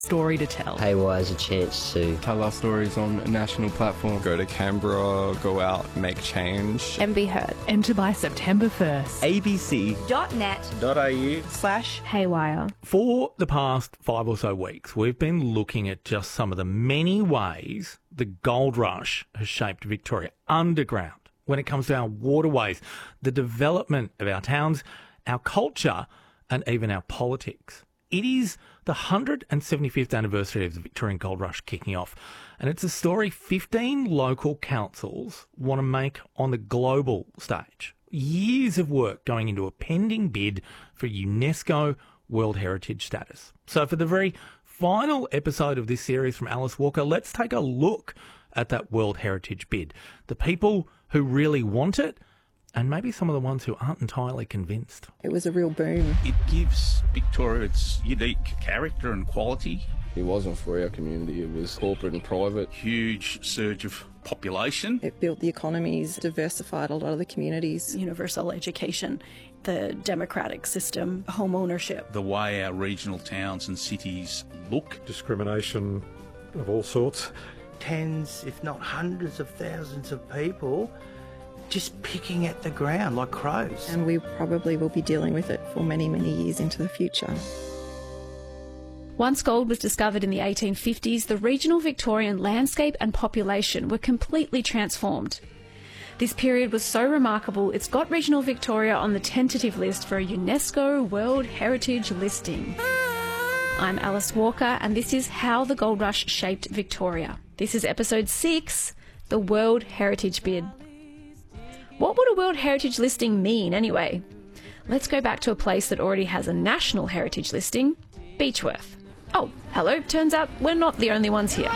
story to tell. Haywire has a chance to tell our stories on a national platform. Go to Canberra, go out, make change. And be heard. Enter by September 1st. abc.net.au/haywire. For the past 5 or so weeks, we've been looking at just some of the many ways the gold rush has shaped Victoria underground when it comes to our waterways, the development of our towns, our culture, and even our politics. It is the 175th anniversary of the Victorian Gold Rush kicking off, and it's a story 15 local councils want to make on the global stage. Years of work going into a pending bid for UNESCO World Heritage status. So for the very final episode of this series from Alice Walker, let's take a look at that World Heritage bid. The people who really want it, and maybe some of the ones who aren't entirely convinced. It was a real boom. It gives Victoria its unique character and quality. It wasn't for our community, it was corporate and private. Huge surge of population. It built the economies, diversified a lot of the communities. Universal education, the democratic system, home ownership. The way our regional towns and cities look. Discrimination of all sorts. Tens, if not hundreds of thousands of people just picking at the ground like crows. And we probably will be dealing with it for many, many years into the future. Once gold was discovered in the 1850s, the regional Victorian landscape and population were completely transformed. This period was so remarkable, it's got regional Victoria on the tentative list for a UNESCO World Heritage listing. I'm Alice Walker, and this is How the Gold Rush Shaped Victoria. This is episode 6, the World Heritage Bid. What would a World Heritage listing mean anyway? Let's go back to a place that already has a national heritage listing, Beechworth. Oh, hello, turns out we're not the only ones here.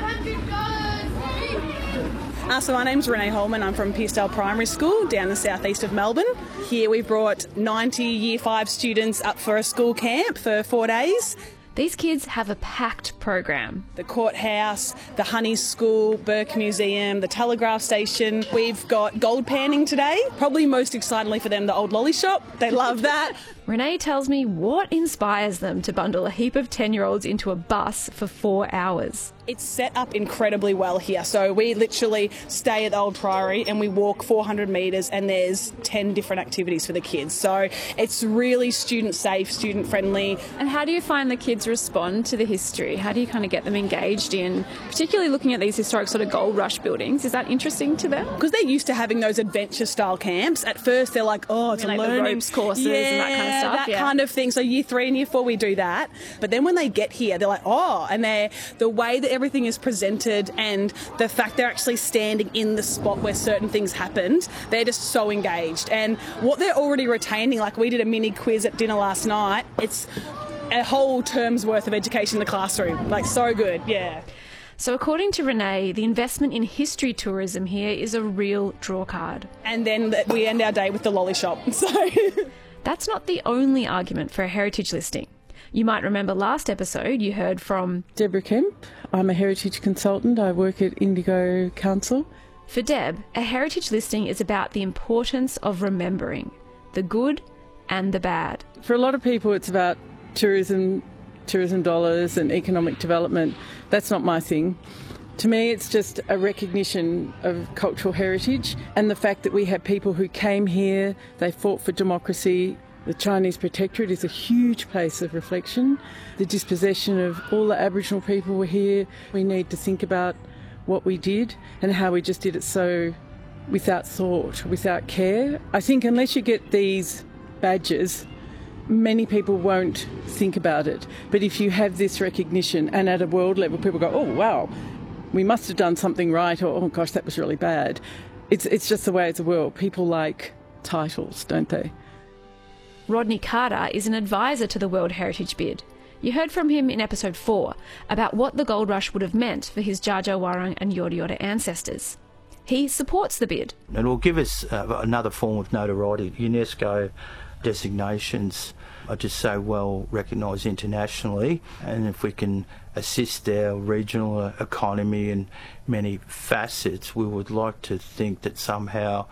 So my name's Renee Holman, I'm from Pearcedale Primary School down the southeast of Melbourne. Here we've brought 90 Year 5 students up for a school camp for 4 days. These kids have a packed program. The courthouse, the Honey School, Burke Museum, the telegraph station. We've got gold panning today. Probably most excitedly for them, the old lolly shop. They love that. Renee tells me what inspires them to bundle a heap of 10-year-olds into a bus for 4 hours. It's set up incredibly well here. So we literally stay at the old Priory and we walk 400 metres and there's 10 different activities for the kids. So it's really student safe, student friendly. And how do you find the kids respond to the history? How do you kind of get them engaged in, particularly looking at these historic sort of gold rush buildings? Is that interesting to them? Because they're used to having those adventure style camps. At first they're like, oh, it's a learning. The ropes courses and that kind of stuff. That kind of thing. So year 3 and year 4 we do that. But then when they get here, they're like, oh, and the way that everything is presented and the fact they're actually standing in the spot where certain things happened, they're just so engaged. And what they're already retaining, like we did a mini quiz at dinner last night, it's a whole term's worth of education in the classroom. Like, so good, yeah. So according to Renee, the investment in history tourism here is a real drawcard. And then we end our day with the lolly shop. So that's not the only argument for a heritage listing. You might remember last episode you heard from Deborah Kemp. I'm a heritage consultant. I work at Indigo Council. For Deb, a heritage listing is about the importance of remembering the good and the bad. For a lot of people it's about tourism dollars and economic development. That's not my thing. To me, it's just a recognition of cultural heritage and the fact that we have people who came here, they fought for democracy. The Chinese Protectorate is a huge place of reflection. The dispossession of all the Aboriginal people were here. We need to think about what we did and how we just did it so without thought, without care. I think unless you get these badges, many people won't think about it. But if you have this recognition and at a world level people go, oh, wow, we must have done something right, or oh gosh, that was really bad. It's just the way it's the world. People like titles, don't they? Rodney Carter is an advisor to the World Heritage Bid. You heard from him in episode 4 about what the gold rush would have meant for his Dja Dja Wurrung and Yorta Yorta ancestors. He supports the bid. It will give us another form of notoriety. UNESCO designations are just so well recognised internationally, and if we can assist our regional economy in many facets, we would like to think that somehow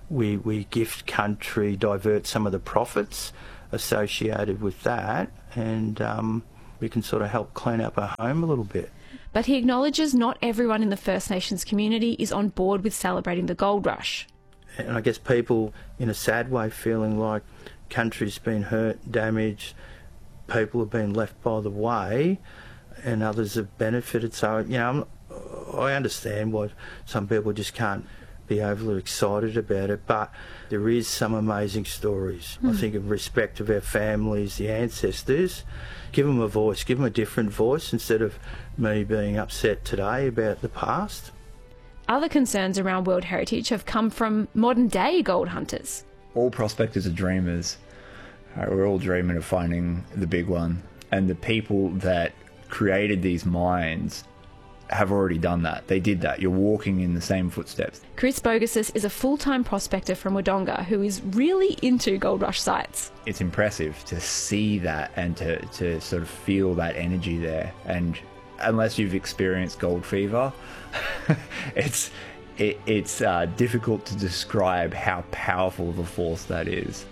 we gift country, divert some of the profits associated with that, and we can sort of help clean up our home a little bit. But he acknowledges not everyone in the First Nations community is on board with celebrating the gold rush. And I guess people, in a sad way, feeling like country's been hurt, damaged, people have been left by the way, and others have benefited. So, you know, I understand why some people just can't be overly excited about it, but there is some amazing stories. I think in respect of our families, the ancestors, give them a voice, give them a different voice instead of me being upset today about the past. Other concerns around World Heritage have come from modern-day gold hunters. All prospectors are dreamers. We're all dreaming of finding the big one. And the people that created these mines have already done that. They did that. You're walking in the same footsteps. Chris Bogasus is a full-time prospector from Wodonga who is really into gold rush sites. It's impressive to see that and to sort of feel that energy there. And unless you've experienced gold fever, it's difficult to describe how powerful the force that is.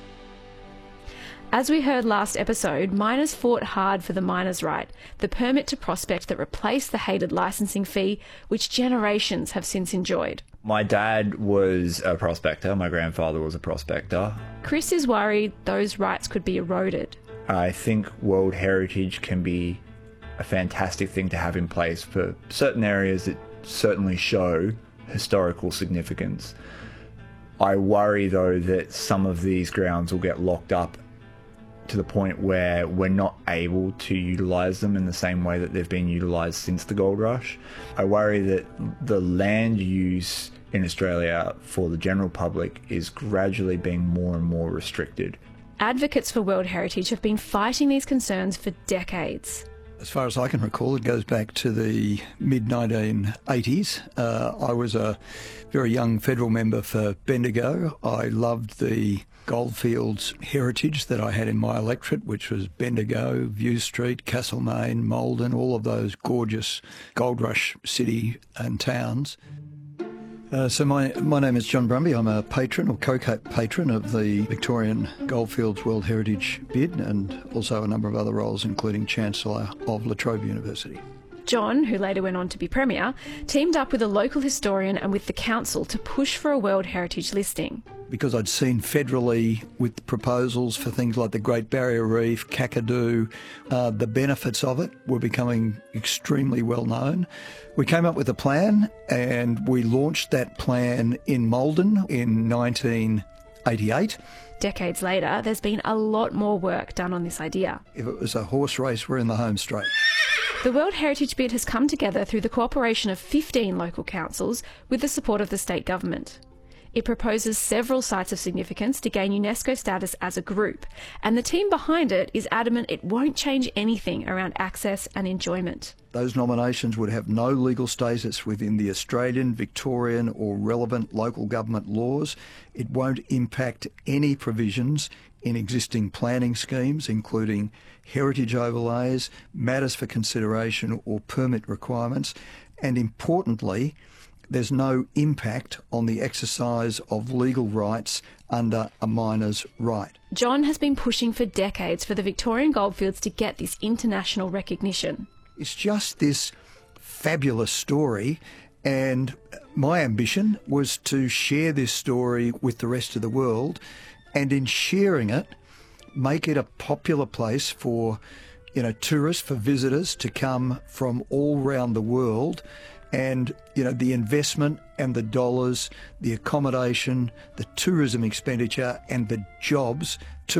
As we heard last episode, miners fought hard for the miner's right, the permit to prospect that replaced the hated licensing fee, which generations have since enjoyed. My dad was a prospector. My grandfather was a prospector. Chris is worried those rights could be eroded. I think World Heritage can be a fantastic thing to have in place for certain areas that certainly show historical significance. I worry, though, that some of these grounds will get locked up to the point where we're not able to utilise them in the same way that they've been utilised since the gold rush. I worry that the land use in Australia for the general public is gradually being more and more restricted. Advocates for World Heritage have been fighting these concerns for decades. As far as I can recall, it goes back to the mid-1980s. I was a very young federal member for Bendigo. I loved the goldfields heritage that I had in my electorate, which was Bendigo, View Street, Castlemaine, Maldon, all of those gorgeous gold rush city and towns. So my name is John Brumby. I'm a patron or co-patron of the Victorian Goldfields World Heritage bid and also a number of other roles, including Chancellor of La Trobe University. John, who later went on to be Premier, teamed up with a local historian and with the council to push for a World Heritage listing. Because I'd seen federally with proposals for things like the Great Barrier Reef, Kakadu, the benefits of it were becoming extremely well known. We came up with a plan and we launched that plan in Maldon in 1988. Decades later, there's been a lot more work done on this idea. If it was a horse race, we're in the home straight. The World Heritage bid has come together through the cooperation of 15 local councils with the support of the state government. It proposes several sites of significance to gain UNESCO status as a group, and the team behind it is adamant it won't change anything around access and enjoyment. Those nominations would have no legal status within the Australian, Victorian or relevant local government laws. It won't impact any provisions in existing planning schemes, including heritage overlays, matters for consideration or permit requirements, and importantly, there's no impact on the exercise of legal rights under a miner's right. John has been pushing for decades for the Victorian goldfields to get this international recognition. It's just this fabulous story, and my ambition was to share this story with the rest of the world, and in sharing it, make it a popular place for, tourists, for visitors to come from all around the world. And, the investment and the dollars, the accommodation, the tourism expenditure and the jobs,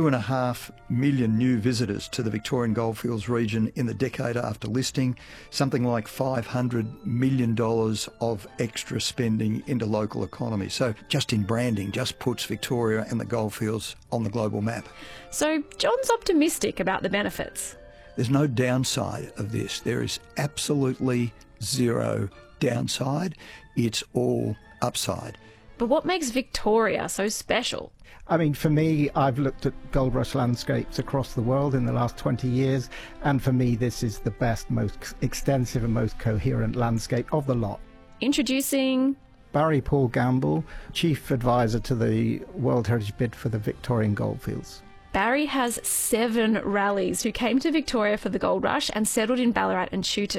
2.5 million new visitors to the Victorian Goldfields region in the decade after listing, something like $500 million of extra spending into local economy. So just in branding, just puts Victoria and the goldfields on the global map. So John's optimistic about the benefits. There's no downside of this. There is absolutely zero downside. It's all upside. But what makes Victoria so special? I mean, for me, I've looked at gold rush landscapes across the world in the last 20 years, and for me, this is the best, most extensive and most coherent landscape of the lot. Introducing Barry Paul Gamble, Chief Advisor to the World Heritage bid for the Victorian Goldfields. Barry has 7 rallies who came to Victoria for the gold rush and settled in Ballarat and Chewton.